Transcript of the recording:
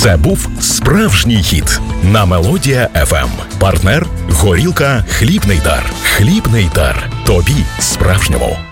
Це був справжній хіт на Мелодія FM. Партнер – горілка «Хлібний дар». «Хлібний дар». Тобі справжньому.